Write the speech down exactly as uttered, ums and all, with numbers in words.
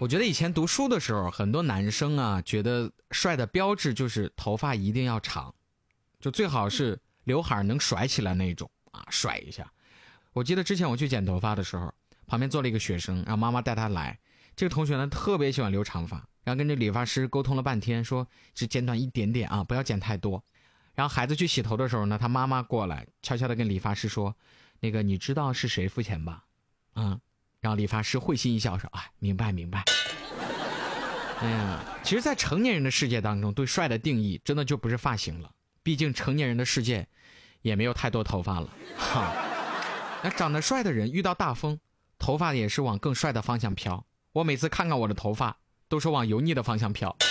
我觉得以前读书的时候，很多男生啊，觉得帅的标志就是头发一定要长，就最好是刘海能甩起来那种啊，甩一下。我记得之前我去剪头发的时候，旁边坐了一个学生，然后妈妈带他来。这个同学呢特别喜欢留长发，然后跟这理发师沟通了半天，说只剪短一点点啊，不要剪太多。然后孩子去洗头的时候呢，他妈妈过来悄悄地跟理发师说，那个你知道是谁付钱吧？嗯，然后理发师会心一笑说，啊，明白明白。哎呀，其实在成年人的世界当中，对帅的定义真的就不是发型了，毕竟成年人的世界也没有太多头发了哈。那长得帅的人遇到大风，头发也是往更帅的方向飘。我每次看看我的头发，都是往油腻的方向飘。